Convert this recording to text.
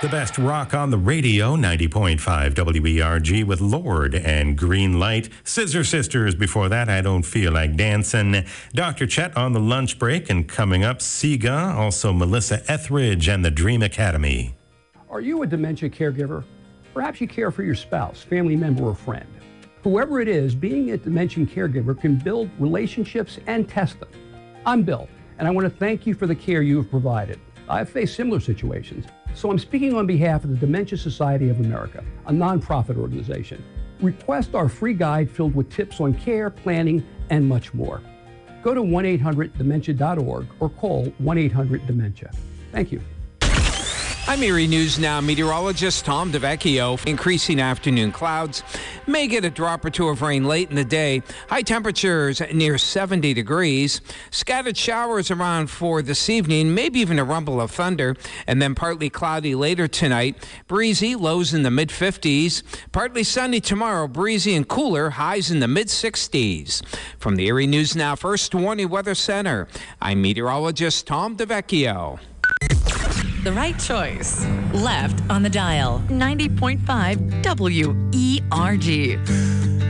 The best rock on the radio, 90.5 WERG with Lord and Green Light. Scissor Sisters before that, I Don't Feel Like Dancing. Dr. Chet on the lunch break, and coming up, Sega, also Melissa Etheridge and the Dream Academy. Are you a dementia caregiver? Perhaps you care for your spouse, family member, or friend. Whoever it is, being a dementia caregiver can build relationships and test them. I'm Bill, and I want to thank you for the care you have provided. I've faced similar situations, so I'm speaking on behalf of the Dementia Society of America, a nonprofit organization. Request our free guide filled with tips on care, planning, and much more. Go to 1-800-DEMENTIA.org or call 1-800-DEMENTIA. Thank you. I'm Erie News Now meteorologist Tom DeVecchio. Increasing afternoon clouds. May get a drop or two of rain late in the day. High temperatures near 70 degrees. Scattered showers around for this evening, maybe even a rumble of thunder. And then partly cloudy later tonight. Breezy, lows in the mid-50s. Partly sunny tomorrow, breezy and cooler, highs in the mid-60s. From the Erie News Now First Warning Weather Center, I'm meteorologist Tom DeVecchio. The right choice. Left on the dial. 90.5 WERG.